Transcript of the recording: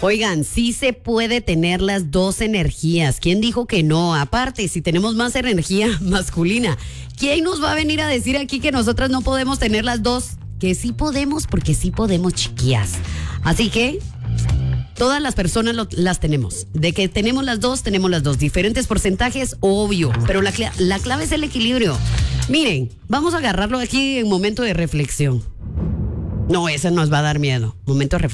Oigan, sí se puede tener las dos energías. ¿Quién dijo que no? Aparte, si tenemos más energía masculina, ¿quién nos va a venir a decir aquí que nosotras no podemos tener las dos? Que sí podemos, porque sí podemos, chiquillas. Así que todas las personas las tenemos. De que tenemos las dos. Diferentes porcentajes, obvio. Pero la clave es el equilibrio. Miren, vamos a agarrarlo aquí en momento de reflexión. No, eso nos va a dar miedo. Momento de reflexión.